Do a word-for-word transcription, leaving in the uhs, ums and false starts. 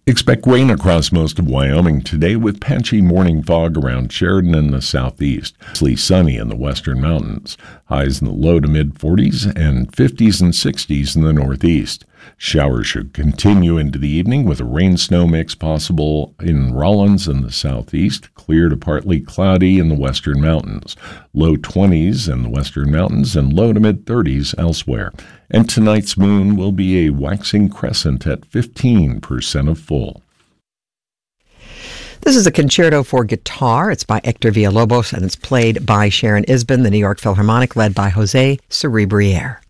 Expect rain across most of Wyoming today with patchy morning fog around Sheridan in the southeast. Mostly sunny in the western mountains. Highs in the low to mid forties and fifties and sixties in the northeast. Showers should continue into the evening with a rain-snow mix possible in Rollins in the southeast, clear to partly cloudy in the western mountains. Low twenties in the western mountains and low to mid thirties elsewhere. And tonight's moon will be a waxing crescent at fifteen percent of full. This is a concerto for guitar. It's by Hector Villalobos, and it's played by Sharon Isbin, the New York Philharmonic, led by Jose Cerebriere.